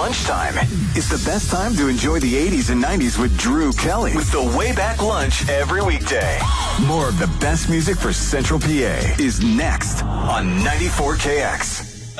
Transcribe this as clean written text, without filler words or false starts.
lunchtime is the best time to enjoy the 80s and 90s with Drew Kelly with the Way Back Lunch every weekday. More of the best music for Central PA is next on 94KX.